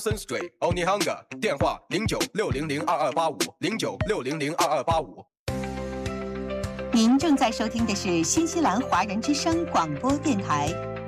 Street Onihanga 电话09600222850960022285。 您正在收听的是新西兰华人之声广播电台。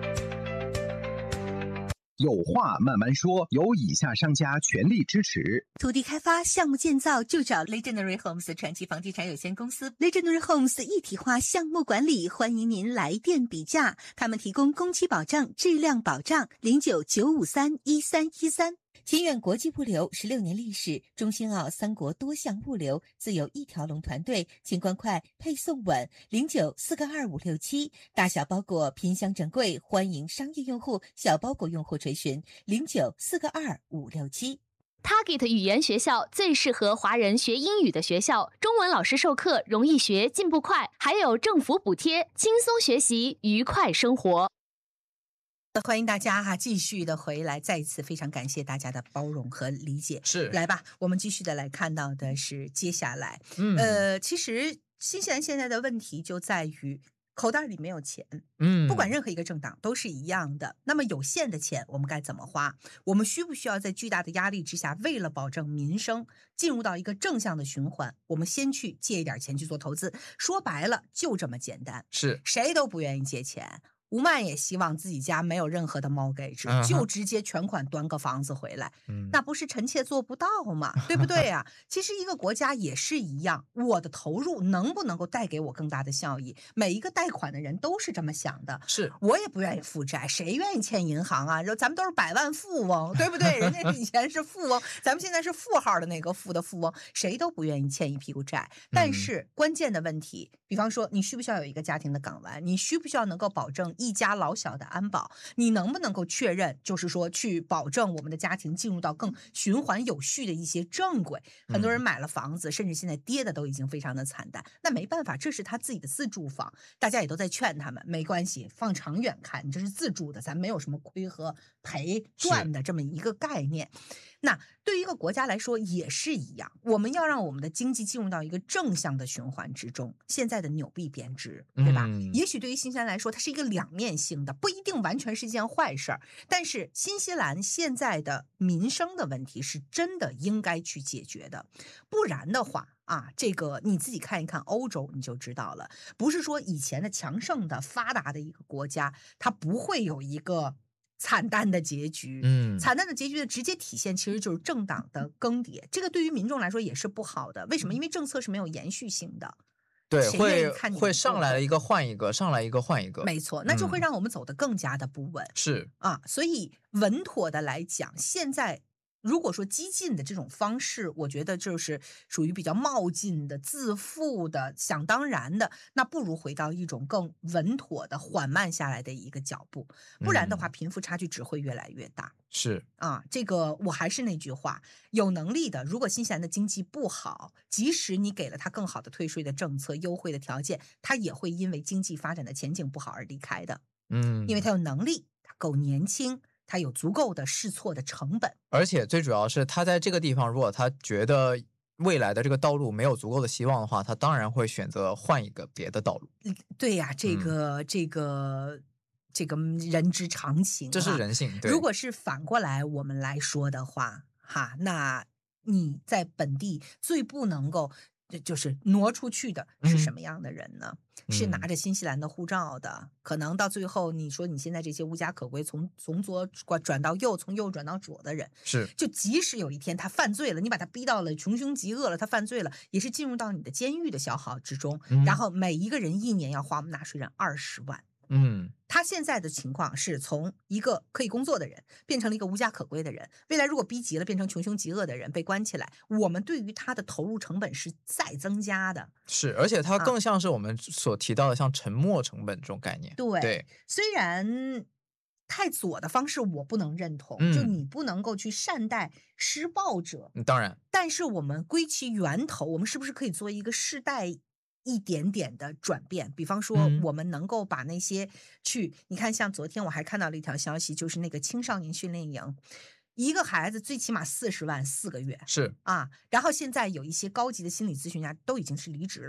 有话慢慢说，由以下商家全力支持。 土地开发项目建造就找 Legendary Homes 传奇房地产有限公司。Legendary Homes 一体化项目管理，欢迎您来电比价，他们提供工期保障、质量保障。0995311313。天苑国际物流16年历史，中新澳三国多项物流，自有一条龙团队，清关快，配送稳。09422567，大小包裹拼箱整柜，欢迎商业用户、小包裹用户垂询。09422567。 Target 语言学校最适合华人学英语的学校，中文老师授课容易学，进步快，还有政府补贴，轻松学习，愉快生活。 欢迎大家继续的回来，再一次非常感谢大家的包容和理解。 是， 来吧，我们继续的来看到的是接下来，其实新西兰现在的问题就在于口袋里没有钱，不管任何一个政党都是一样的。那么有限的钱我们该怎么花？我们需不需要在巨大的压力之下，为了保证民生进入到一个正向的循环，我们先去借一点钱去做投资？说白了就这么简单， 是谁都不愿意借钱。吴曼也希望自己家没有任何的 mortgage，就直接全款端个房子回来，那不是臣妾做不到吗？对不对啊？其实一个国家也是一样，我的投入能不能够带给我更大的效益？每一个贷款的人都是这么想的。 是， 我也不愿意负债，谁愿意欠银行啊？咱们都是百万富翁，对不对？人家以前是富翁，咱们现在是富号的那个富的富翁，谁都不愿意欠一屁股债。但是关键的问题，比方说你需不需要有一个家庭的港湾？你需不需要能够保证一家老小的安保？你能不能够确认，就是说去保证我们的家庭进入到更循环有序的一些正轨？很多人买了房子，甚至现在跌的都已经非常的惨淡，那没办法，这是他自己的自住房，大家也都在劝他们，没关系，放长远看，你这是自住的，咱没有什么亏和赔赚的这么一个概念。那对于一个国家来说也是一样，我们要让我们的经济进入到一个正向的循环之中。现在的纽币贬值，对吧？也许对于新西兰来说，它是一个两面性的，不一定完全是一件坏事儿。但是新西兰现在的民生的问题是真的应该去解决的，不然的话这个你自己看一看欧洲你就知道了，不是说以前的强盛的发达的一个国家，它不会有一个惨淡的结局。惨淡的结局的直接体现其实就是政党的更迭，这个对于民众来说也是不好的。为什么？因为政策是没有延续性的。 对，会上来了一个换一个，上来一个换一个， 没错，那就会让我们走得更加的不稳。 是所以稳妥的来讲，现在如果说激进的这种方式，我觉得就是属于比较冒进的、自负的、想当然的，那不如回到一种更稳妥的、缓慢下来的一个脚步。不然的话，贫富差距只会越来越大。 是这个我还是那句话，有能力的，如果新西兰的经济不好，即使你给了他更好的退税的政策、优惠的条件，他也会因为经济发展的前景不好而离开的。因为他有能力，他够年轻，他有足够的试错的成本， 而且最主要是他在这个地方，如果他觉得未来的这个道路没有足够的希望的话，他当然会选择换一个别的道路。 对呀，这个人之常情， 这是人性。对， 如果是反过来我们来说的话，那你在本地最不能够就是挪出去的是什么样的人呢？是拿着新西兰的护照的，可能到最后你说你现在这些无家可归，从左转到右，从右转到左的人， 是就即使有一天他犯罪了，你把他逼到了穷凶极恶了，他犯罪了，也是进入到你的监狱的消耗之中，然后每一个人1年要花我们纳税人20万。他现在的情况是从一个可以工作的人变成了一个无家可归的人，未来如果逼急了变成穷凶极恶的人被关起来，我们对于他的投入成本是再增加的。 是，而且它更像是我们所提到的像沉没成本这种概念。 对，虽然太左的方式我不能认同，就你不能够去善待施暴者， 当然， 但是我们归其源头，我们是不是可以做一个世代一点点的转变？比方说我们能够把那些你看像昨天我还看到了一条消息，就是那个青少年训练营，一个孩子最起码40万4个月， 是然后现在有一些高级的心理咨询家都已经是离职了，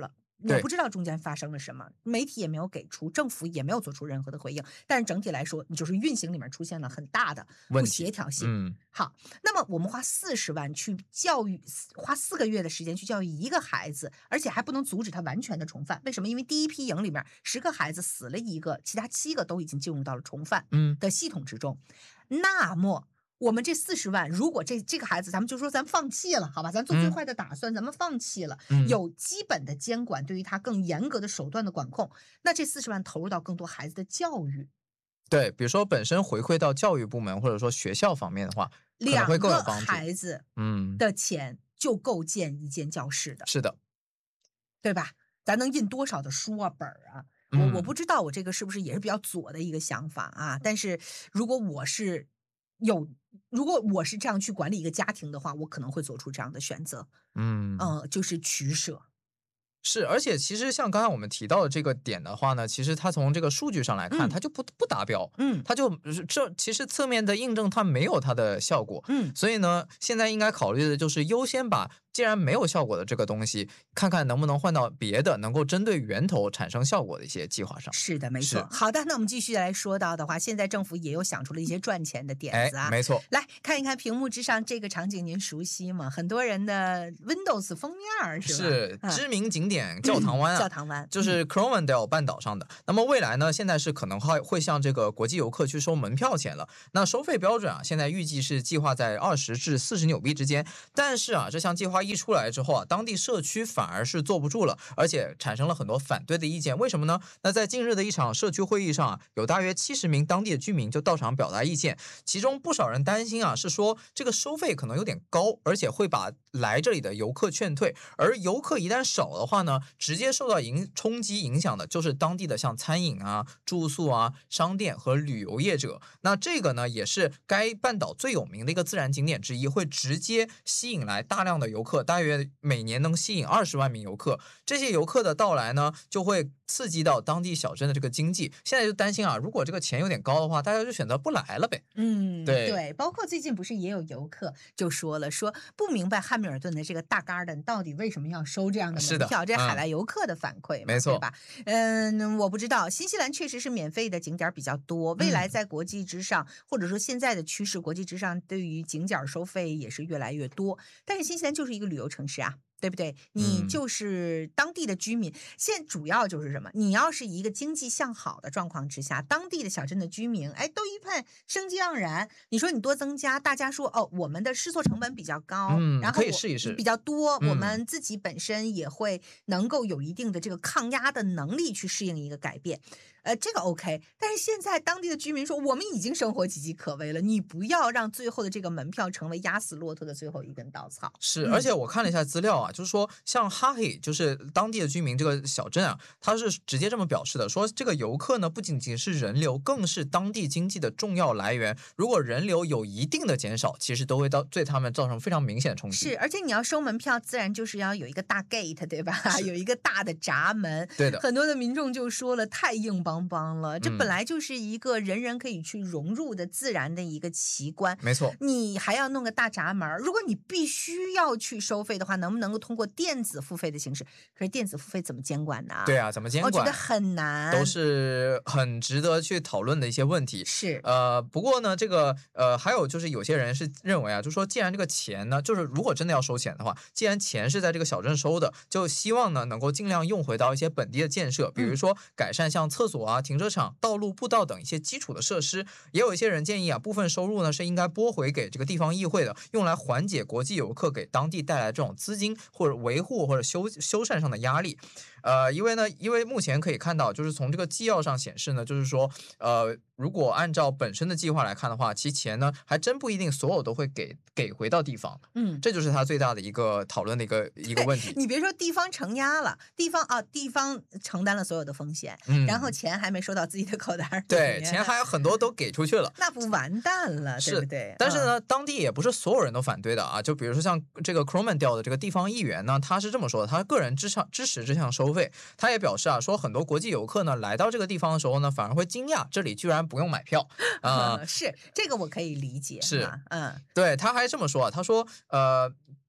我不知道中间发生了什么，媒体也没有给出，政府也没有做出任何的回应。但是整体来说，你就是运行里面出现了很大的不协调性。好，那么我们花40万去教育，花4个月的时间去教育一个孩子，而且还不能阻止他完全的重犯。为什么？因为第一批营里面10个孩子死了1个，其他7个都已经进入到了重犯的系统之中。那么我们这40万，如果这个孩子，咱们就说咱放弃了，好吧，咱做最坏的打算，咱们放弃了，有基本的监管，对于他更严格的手段的管控，那这40万投入到更多孩子的教育。 对，比如说本身回馈到教育部门或者说学校方面的话，可能会更有帮助。 2个孩子的钱就够建一间教室的。 是的， 对吧？咱能印多少的书啊本啊？我不知道我这个是不是也是比较左的一个想法啊？但是如果我是这样去管理一个家庭的话，我可能会做出这样的选择。就是取舍。 是，而且其实像刚才我们提到的这个点的话呢，其实它从这个数据上来看，它就不达标，它就其实侧面的印证它没有它的效果，所以呢，现在应该考虑的就是优先把既然没有效果的这个东西，看看能不能换到别的能够针对源头产生效果的一些计划上。 是的，没错。好的，那我们继续来说到的话，现在政府也有想出了一些赚钱的点子啊， 没错。 来看一看屏幕之上这个场景，您熟悉吗？很多人的 Windows 封面是吧？ 是知名景点教堂湾啊， 教堂湾就是 Cromwell 半岛上的。那么未来呢，现在是可能会向这个国际游客去收门票钱了。那收费标准啊，现在预计是计划在20至40纽币之间。但是啊，这项计划一出来之后啊，当地社区反而是坐不住了，而且产生了很多反对的意见。为什么呢？那在近日的一场社区会议上啊，有大约70名当地的居民就到场表达意见，其中不少人担心啊，是说这个收费可能有点高，而且会把来这里的游客劝退。而游客一旦少的话呢，直接受到冲击影响的就是当地的像餐饮啊、住宿啊、商店和旅游业者。那这个呢，也是该半岛最有名的一个自然景点之一，会直接吸引来大量的游客，大约每年能吸引20万名游客。这些游客的到来呢，就会刺激到当地小镇的这个经济。现在就担心啊，如果这个钱有点高的话，大家就选择不来了呗。 对，包括最近不是也有游客就说不明白汉密尔顿的这个大garden到底为什么要收这样的门票，这海外游客的反馈嘛， 没错， 对吧？我不知道，新西兰确实是免费的景点比较多，未来在国际之上，或者说现在的趋势，国际之上对于景点收费也是越来越多。但是新西兰就是一个旅游城市啊，对不对？你就是当地的居民，现在主要就是什么？你要是一个经济向好的状况之下，当地的小镇的居民，都一派生机盎然。你说你多增加，大家说我们的试错成本比较高，然后可以试一试比较多，我们自己本身也会能够有一定的这个抗压的能力去适应一个改变。这个 OK， 但是现在当地的居民说，我们已经生活岌岌可危了，你不要让最后的这个门票成为压死骆驼的最后一根稻草。 是，而且我看了一下资料啊，就是说像哈黑，就是当地的居民这个小镇啊，他是直接这么表示的，说这个游客呢不仅仅是人流，更是当地经济的重要来源。如果人流有一定的减少，其实都会对他们造成非常明显的冲击。 是，而且你要收门票，自然就是要有一个大 gate， 对吧？有一个大的闸门。 对的， 很多的民众就说了，太硬邦邦了，这本来就是一个人人可以去融入的自然的一个奇观。 没错， 你还要弄个大闸门，如果你必须要去收费的话，能不能够通过电子付费的形式？可是电子付费怎么监管呢？ 对啊，怎么监管？ 我觉得很难， 都是很值得去讨论的一些问题。 是， 不过呢，这个还有就是有些人是认为啊，就说既然这个钱呢，就是如果真的要收钱的话，既然钱是在这个小镇收的，就希望呢能够尽量用回到一些本地的建设，比如说改善像厕所啊、停车场、道路、步道等一些基础的设施。也有一些人建议啊，部分收入呢是应该拨回给这个地方议会的，用来缓解国际游客给当地带来这种资金或者维护或者修缮上的压力。因为目前可以看到，就是从这个纪要上显示呢，就是说如果按照本身的计划来看的话，其钱呢还真不一定所有都会给回到地方。这就是他最大的一个讨论的一个问题。 你别说地方承压了，地方承担了所有的风险，然后钱还没收到自己的口袋里， 对，钱还有很多都给出去了， 那不完蛋了，对不对？ 但是呢，当地也不是所有人都反对的啊。就比如说像这个 Cromwell 的这个地方议员呢，他是这么说的，他个人支持这项收费。他也表示啊，说很多国际游客呢来到这个地方的时候呢，反而会惊讶这里居然不用买票啊。 是这个我可以理解， 是，对，他还这么说啊，他说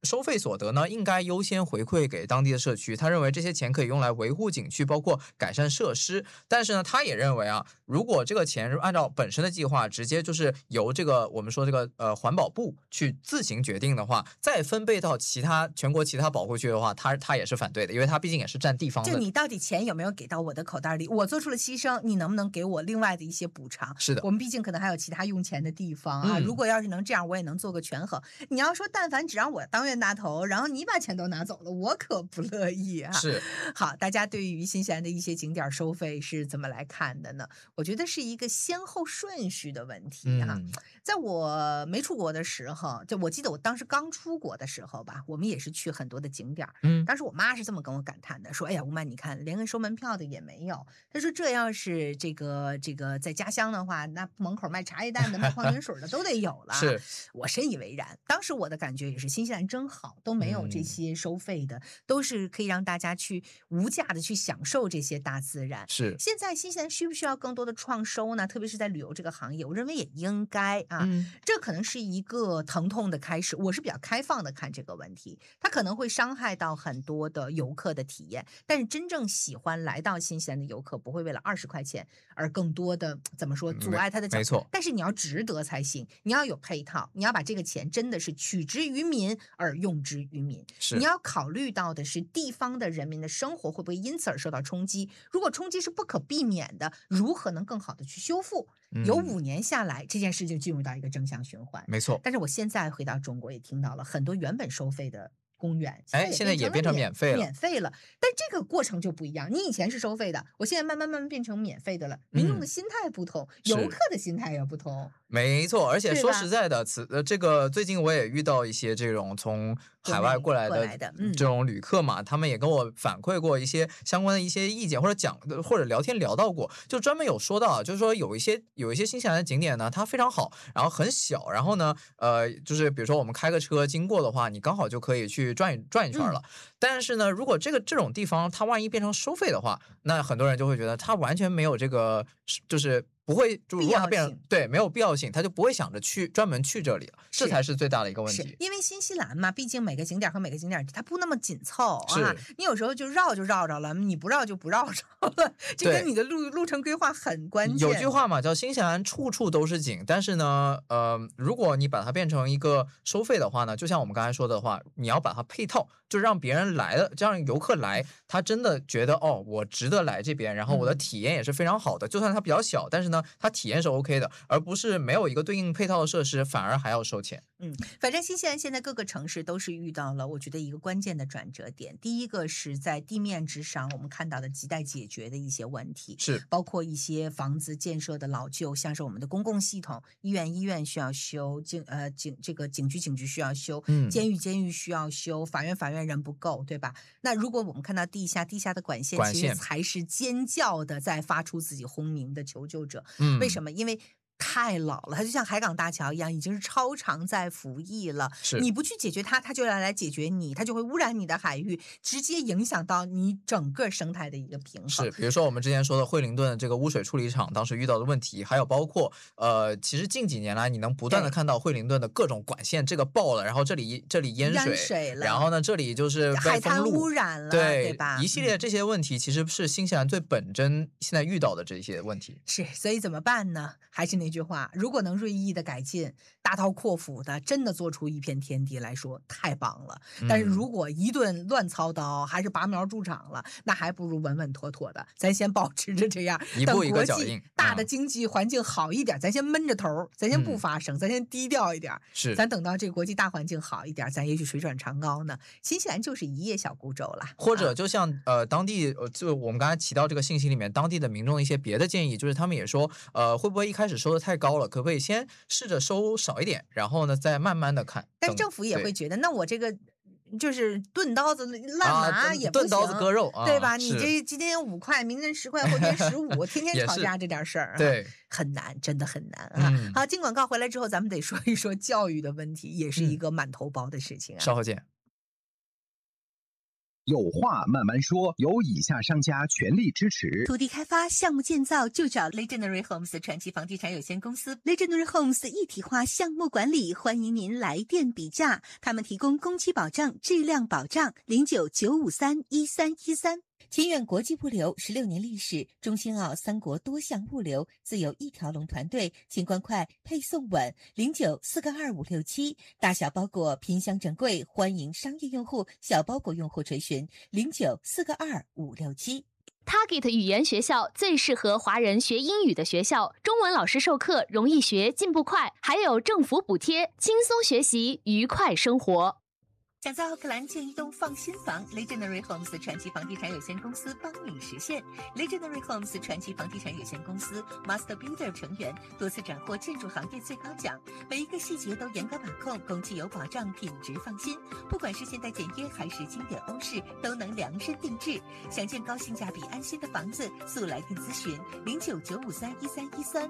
收费所得呢，应该优先回馈给当地的社区。他认为这些钱可以用来维护景区，包括改善设施。但是呢，他也认为啊，如果这个钱按照本身的计划，直接就是由这个我们说这个环保部去自行决定的话，再分配到全国其他保护区的话，他也是反对的，因为他毕竟也是占地方的。 就你到底钱有没有给到我的口袋里？我做出了牺牲，你能不能给我另外的一些补偿？ 是的， 我们毕竟可能还有其他用钱的地方啊。如果要是能这样，我也能做个权衡。你要说但凡只让我当冤大头，然后你把钱都拿走了，我可不乐意啊。 是。 好，大家对于新西兰的一些景点收费是怎么来看的呢？我觉得是一个先后顺序的问题哈。在我没出国的时候，就我记得我当时刚出国的时候吧，我们也是去很多的景点。当时我妈是这么跟我感叹的，说：“哎呀，吴曼，你看连个收门票的也没有。”她说：“这要是这个在家乡的话，那门口卖茶叶蛋的、卖矿泉水的都得有了。” 是， 我深以为然。当时我的感觉也是，新西兰真好，都没有这些收费的，都是可以让大家去无价的去享受这些大自然。 是。 现在新西兰需不需要更多的创收呢？特别是在旅游这个行业，我认为也应该啊。这可能是一个疼痛的开始。我是比较开放的看这个问题，它可能会伤害到很多的游客的体验，但是真正喜欢来到新西兰的游客不会为了20块钱而更多的怎么说阻碍他的脚步。 没错， 但是你要值得才行，你要有配套，你要把这个钱真的是取之于民而用之于民。你要考虑到的是地方的人民的生活会不会因此而受到冲击，如果冲击是不可避免的，如何能更好的去修复？有5年下来，这件事就进入到一个正向循环。 没错。 但是我现在回到中国也听到了很多原本收费的公园， 现在也变成免费了。但这个过程就不一样，你以前是收费的，我现在慢慢变成免费的了。民众的心态不同，游客的心态也不同。 没错，而且说实在的，这个最近我也遇到一些这种从海外过来的这种旅客嘛，他们也跟我反馈过一些相关的一些意见，或者聊天聊到过，就专门有说到，就是说有一些新西兰的景点呢，它非常好，然后很小，然后呢，就是比如说我们开个车经过的话，你刚好就可以去转一圈了。但是呢，如果这种地方它万一变成收费的话，那很多人就会觉得它完全没有这个就是不会，就如果它变成对没有必要性，他就不会想着专门去这里了，这才是最大的一个问题。 因为新西兰嘛，毕竟每个景点和每个景点它不那么紧凑啊，你有时候就绕着了，你不绕就不绕着了，这跟你的路程规划很关键。 有句话嘛，叫新西兰处处都是景，但是呢，如果你把它变成一个收费的话呢，就像我们刚才说的话，你要把它配套，就让别人来了，这样游客来，他真的觉得哦，我值得来这边，然后我的体验也是非常好的，就算它比较小，但是呢，它体验是 OK 的，而不是没有一个对应配套的设施，反而还要收钱。 反正新西兰现在各个城市都是遇到了我觉得一个关键的转折点。第一个是在地面之上我们看到的亟待解决的一些问题， 是包括一些房子建设的老旧，像是我们的公共系统，医院需要修，警局需要修，监狱需要修，法院人不够，对吧？那如果我们看到地下的管线其实才是尖叫的在发出自己轰鸣的求救者。为什么？因为太老了，它就像海港大桥一样，已经是超常在服役了。你不去解决它，它就要来解决你，它就会污染你的海域，直接影响到你整个生态的一个平衡。 是，比如说我们之前说的惠灵顿这个污水处理厂当时遇到的问题，还有包括其实近几年来，你能不断的看到惠灵顿的各种管线这个爆了，然后这里淹水了， 然后呢这里就是被海滩污染了，对吧？ 一系列这些问题其实是新西兰最本真现在遇到的这些问题。 是，所以怎么办呢？还是那句话，如果能锐意的改进，大刀阔斧的真的做出一片天地来说，太棒了。但是如果一顿乱操刀，还是拔苗助长了，那还不如稳稳妥妥的，咱先保持着这样， 一步一个脚印。 大的经济环境好一点，咱先闷着头，咱先不发声，咱先低调一点。 是， 咱等到这个国际大环境好一点，咱也许水涨船高呢。新西兰就是一叶小孤舟了。 或者就像当地就我们刚才提到这个信息里面，当地的民众的一些别的建议，就是他们也说会不会一开始收的太高了，可不可以先试着收少一点，然后呢再慢慢的看。 但是政府也会觉得，那我这个就是钝刀子烂麻也不行， 钝刀子割肉， 对吧？你这今天5块，明天10块，后天15，天天吵架这点事儿， 对， 很难，真的很难啊。好，进广告回来之后，咱们得说一说教育的问题，也是一个满头包的事情啊。 稍后见。 有话慢慢说，由以下商家全力支持。 土地开发项目建造就找 Legendary Homes 传奇房地产有限公司。Legendary Homes 一体化项目管理，欢迎您来电比价。他们提供工期保障、质量保障，09-953-1313。秦远国际物流16年历史，中兴澳三国多项物流自有一条龙团队，清关快，配送稳，09-422-567。大小包裹拼箱整柜，欢迎商业用户、小包裹用户垂询09-422-567。 Target 语言学校最适合华人学英语的学校，中文老师授课容易学，进步快，还有政府补贴，轻松学习，愉快生活。 想在奥克兰建一栋放心房 ，Legendary Homes 传奇房地产有限公司帮你实现。Legendary Homes 传奇房地产有限公司 Master Builder 成员，多次斩获建筑行业最高奖，每一个细节都严格把控，工期有保障，品质放心。不管是现代简约还是经典欧式，都能量身定制。想建高性价比安心的房子，速来电咨询09-953-1313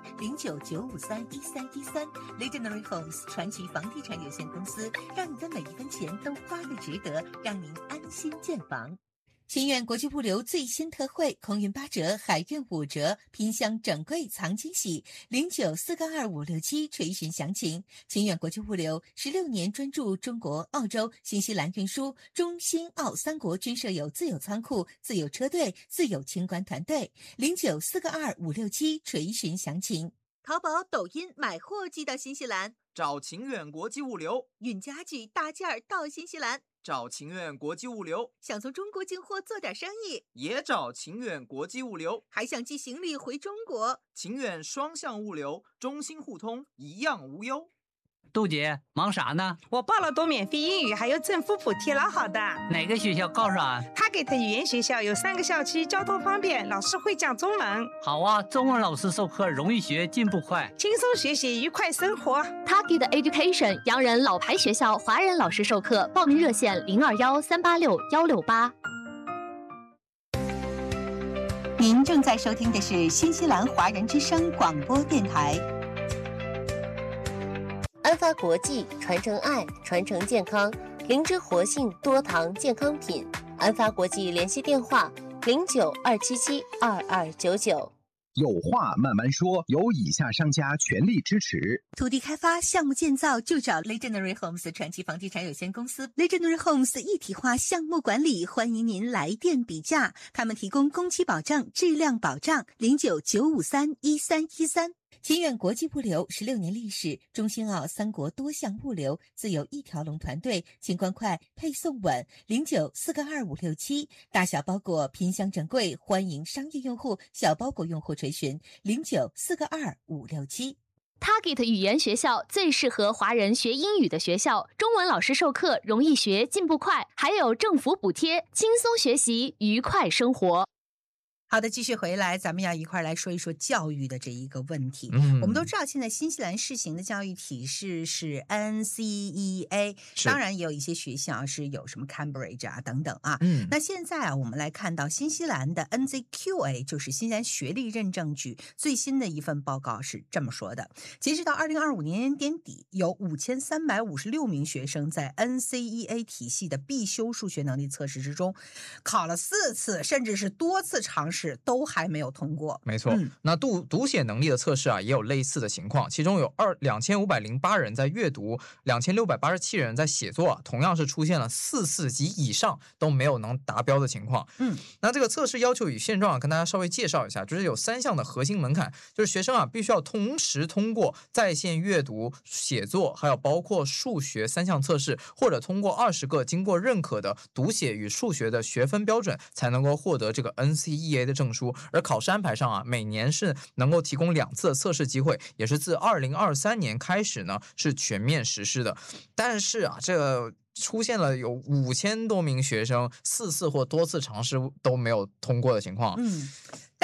09-953-1313。Legendary Homes 传奇房地产有限公司，让你的每一分钱都花得值得，让您安心建房。秦远国际物流最新特惠，空运8折，海运5折，拼箱整柜藏惊喜，09-422-567垂询详情。秦远国际物流16年专注中国、澳洲、新西兰运输，中新澳三国均设有自有仓库、自有车队、自有清关团队，09-422-567垂询详情。淘宝、抖音买货寄到新西兰， 找秦远国际物流； 运家具大件儿到新西兰， 找秦远国际物流； 想从中国进货做点生意， 也找秦远国际物流； 还想寄行李回中国， 秦远双向物流，中新互通，一样无忧。 杜姐，忙啥呢？ 我报了多免费英语，还有政府补贴，老好的。 哪个学校告诉俺 Target语言学校有3个校区，交通方便，老师会讲中文。 好啊，中文老师授课容易学，进步快， 轻松学习，愉快生活。 Target Education 洋人老牌学校，华人老师授课，报名热线021-386-168。 您正在收听的是新西兰华人之声广播电台。 安发国际，传承爱，传承健康，灵芝活性多糖健康品。安发国际联系电话09-277-2299。 有话慢慢说，由以下商家全力支持。 土地开发项目建造就找 Legendary Homes 传奇房地产有限公司。Legendary Homes 一体化项目管理，欢迎您来电比价。他们提供工期保障、质量保障09-953-1313。秦远国际物流16年历史，中兴澳三国多项物流自有一条龙团队，清关快，配送稳，09-422-567。大小包裹拼箱整柜，欢迎商业用户、小包裹用户垂询09-422-567。 Target 语言学校最适合华人学英语的学校，中文老师授课容易学，进步快，还有政府补贴，轻松学习，愉快生活。 好的，继续回来，咱们要一块来说一说教育的这一个问题。我们都知道，现在新西兰试行的教育体制是 NCEA， 当然也有一些学校是有什么 Cambridge 啊等等啊。那现在啊，我们来看到新西兰的 NZQA， 就是新西兰学历认证局最新的一份报告是这么说的：截止到2025年年底，有5356名学生在 NCEA 体系的必修数学能力测试之中，考了4次，甚至是多次尝试。都还没有通过。 没错，那读写能力的测试啊，也有类似的情况，其中有2508人在阅读，2687人在写作，同样是出现了4次及以上都没有能达标的情况。那这个测试要求与现状跟大家稍微介绍一下，就是有3项的核心门槛，就是学生啊必须要同时通过在线阅读、写作，还有包括数学3项测试，或者通过20个经过认可的读写与数学的学分标准，才能够获得这个 NCEA 的证书。而考试安排上啊，每年是能够提供2次的测试机会，也是自2023年开始呢是全面实施的。但是啊，这个出现了有5000多名学生4次或多次尝试都没有通过的情况。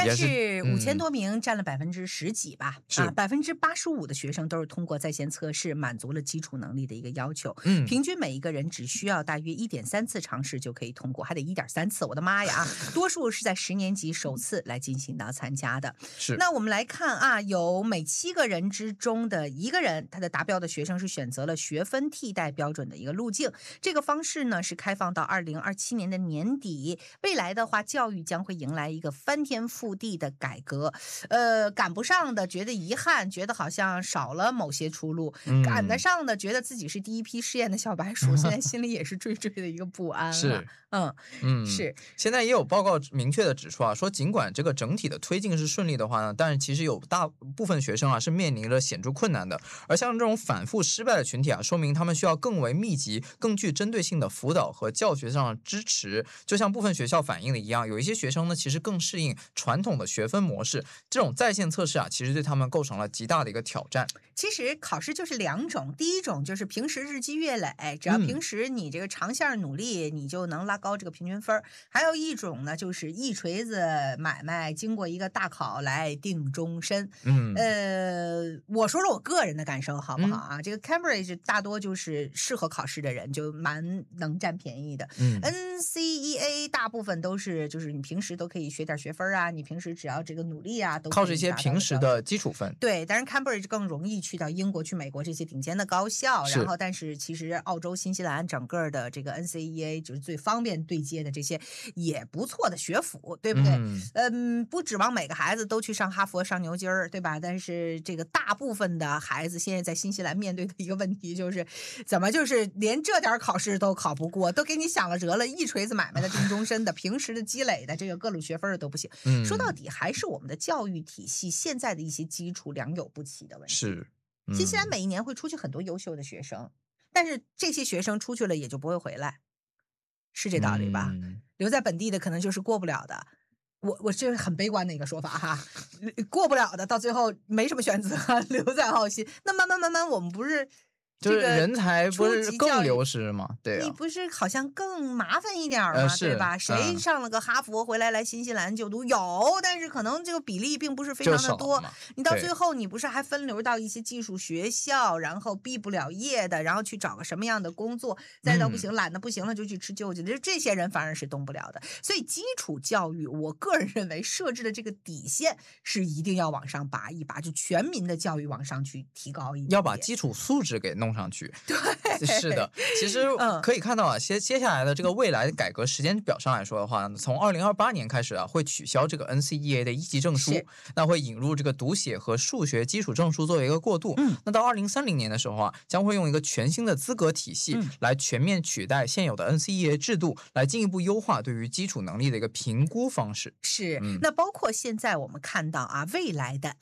但也是5000 嗯多名占了10%几吧， 是啊，85%的学生都是通过在线测试满足了基础能力的一个要求， 嗯平均每一个人只需要大约1.3次尝试就可以通过，还得1.3次，我的妈呀！多数是在10年级首次来进行到参加的。 是那我们来看啊，有每7个人之中的1个人，他的达标的学生是选择了学分替代标准的一个路径。这个方式呢是开放到2027年的年底。未来的话，教育将会迎来一个翻天覆地的改革。赶不上的觉得遗憾，觉得好像少了某些出路；赶得上的觉得自己是第一批试验的小白鼠，现在心里也是惴惴的一个不安。 是。 是。 现在也有报告明确的指出啊，说尽管这个整体的推进是顺利的话呢，但是其实有大部分学生啊是面临着显著困难的。而像这种反复失败的群体啊，说明他们需要更为密集、更具针对性的辅导和教学上的支持。就像部分学校反映的一样，有一些学生呢其实更适应传统的学分模式，这种在线测试啊，其实对他们构成了极大的一个挑战。 其实考试就是2种，第一种就是平时日积月累，只要平时你这个长线努力，你就能拉高这个平均分。还有一种呢，就是一锤子买卖，经过一个大考来定终身。我说说我个人的感受好不好啊？这个 Cambridge 大多就是适合考试的人，就蛮能占便宜的。NCEA 大部分都是就是你平时都可以学点学分啊，你平时只要这个努力啊，都靠这些平时的基础分。 对，但是 Cambridge 更容易去到英国、去美国这些顶尖的高校，然后但是其实澳洲、新西兰整个的这个 NCEA 就是最方便对接的这些也不错的学府，对不对？不指望每个孩子都去上哈佛、上牛津儿，对吧？但是这个大部分的孩子现在在新西兰面对的一个问题就是，怎么就是连这点考试都考不过，都给你想了辙了，一锤子买卖的定终身的，平时的积累的这个各种学分的都不行。说到底还是我们的教育体系现在的一些基础良莠不齐的问题。 是。 新西兰每一年会出去很多优秀的学生，但是这些学生出去了也就不会回来，是这道理吧？留在本地的可能就是过不了的。我这是很悲观的一个说法哈，过不了的到最后没什么选择，留在澳新。那慢慢我们不是就是人才不是更流失吗？对啊， 你不是好像更麻烦一点吗？对吧？谁上了个哈佛回来新西兰就读有，但是可能这个比例并不是非常的多。你到最后你不是还分流到一些技术学校，然后毕不了业的，然后去找个什么样的工作，再到不行懒得不行了就去吃救济的，这些人反而是动不了的。所以基础教育，我个人认为设置的这个底线是一定要往上拔一拔，就全民的教育往上去提高一点， 要把基础素质给弄上去。 对， 是的。其实可以看到啊，接下来的这个未来改革时间表上来说的话，从2028年开始啊，会取消这个 NCEA 的1级证书，那会引入这个读写和数学基础证书作为一个过渡。那到2030年的时候啊，将会用一个全新的资格体系来全面取代现有的 NCEA 制度，来进一步优化对于基础能力的一个评估方式。 是，那包括现在我们看到啊，未来的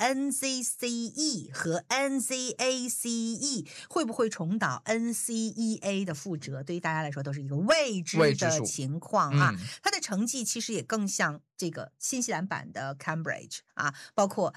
NCCE 和 NCACE 会不会重蹈 NCEA 的覆辙，对于大家来说都是一个未知的情况啊。它的成绩其实也更像这个新西兰版的 Cambridge 啊，包括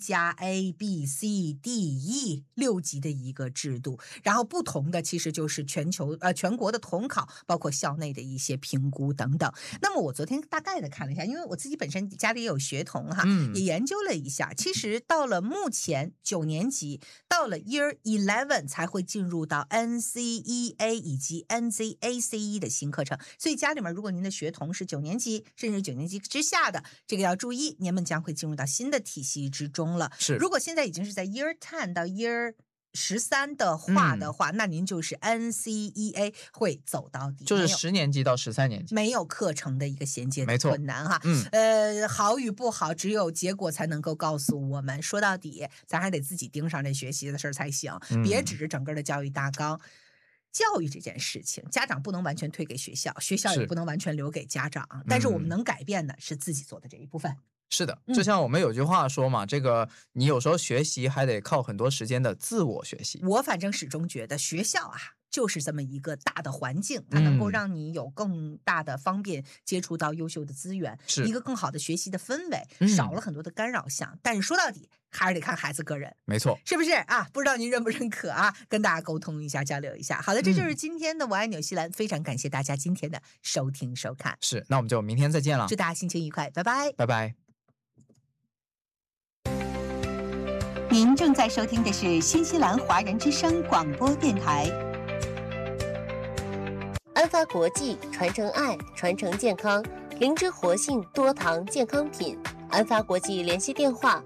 A+A、B、C、D、E 6级的一个制度，然后不同的其实就是全国的统考，包括校内的一些评估等等。那么我昨天大概的看了一下，因为我自己本身家里也有学童哈，也研究了一下，其实到了目前9年级，到了 Year 11才会进入到 NCEA 以及 NCACE 的新课程，所以家里面如果您的学童是9年级甚至9年级之下的，这个要注意，您们将会进入到新的体系之中了。 是， 如果现在已经是在 Year 10到 Year 13的话，那您就是 NCEA 会走到底， 就是10年级到13年级没有课程的一个衔接的困难哈。好与不好，只有结果才能够告诉我们。说到底，咱还得自己盯上这学习的事儿才行，别指着整个的教育大纲。教育这件事情，家长不能完全推给学校，学校也不能完全留给家长，但是我们能改变的是自己做的这一部分。 是的，就像我们有句话说嘛，这个你有时候学习还得靠很多时间的自我学习。 我反正始终觉得学校啊，就是这么一个大的环境，它能够让你有更大的方便接触到优秀的资源，一个更好的学习的氛围，少了很多的干扰项。但是说到底，还是得看孩子个人， 没错， 是不是啊？不知道您认不认可啊？跟大家沟通一下，交流一下。好的，这就是今天的我爱纽西兰，非常感谢大家今天的收听收看。 是，那我们就明天再见了， 祝大家心情愉快，拜拜， 拜拜。 您正在收听的是新西兰华人之声广播电台。 安发国际传承爱，传承健康，灵芝活性多糖健康品。安发国际联系电话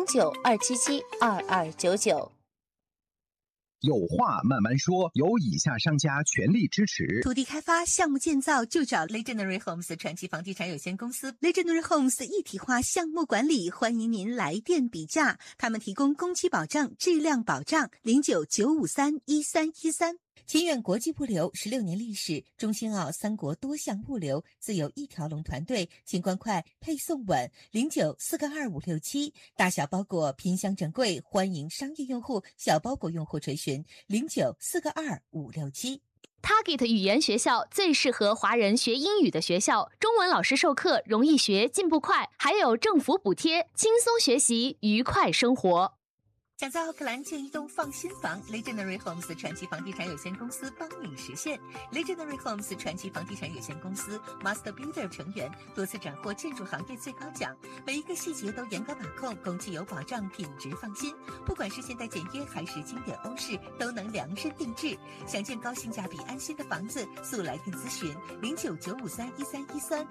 0927722299。 有话慢慢说，由以下商家全力支持。 土地开发项目建造就找 Legendary Homes 传奇房地产有限公司。Legendary Homes 一体化项目管理，欢迎您来电比价。他们提供工期保障、质量保障。0995313113。清远国际物流16年历史，中新澳三国多项物流自有一条龙团队，清关快，配送稳。09422567，大小包裹拼箱整柜，欢迎商业用户、小包裹用户垂询。09422567。 Target 语言学校最适合华人学英语的学校，中文老师授课容易学，进步快，还有政府补贴，轻松学习，愉快生活。 想在奥克兰建一栋放心房 ，Legendary Homes 传奇房地产有限公司帮你实现。Legendary Homes 传奇房地产有限公司 Master Builder 成员，多次斩获建筑行业最高奖，每一个细节都严格把控，工期有保障，品质放心。不管是现代简约还是经典欧式，都能量身定制。想建高性价比、安心的房子，速来电咨询0995313113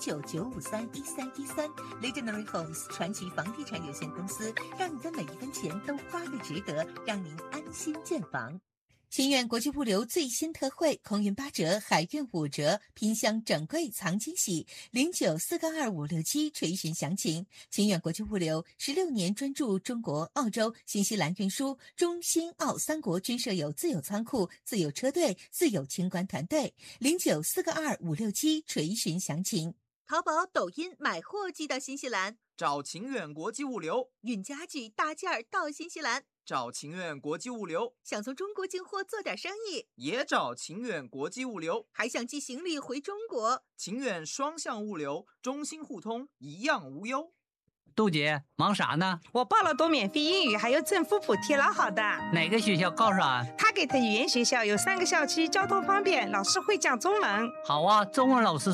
0995313113。Legendary Homes 传奇房地产有限公司，让你的每一分钱都花得值得，让您安心建房。清远国际物流最新特惠，空运8折，海运5折，拼箱整柜藏惊喜。09422567垂询详情。清远国际物流16年专注中国、澳洲、新西兰运输，中新澳三国均设有自有仓库、自有车队、自有清关团队。09422567垂询详情。淘宝、抖音买货寄到新西兰， 找晴远国际物流； 运家具大件儿到新西兰， 找晴远国际物流； 想从中国进货做点生意， 也找晴远国际物流； 还想寄行李回中国， 晴远双向物流，中新互通，一样无忧。 杜姐，忙啥呢？ 我报了多免费英语，还有政府补贴，老好的。 哪个学校告诉俺 Target语言学校有3个校区，交通方便，老师会讲中文。 好啊，中文老师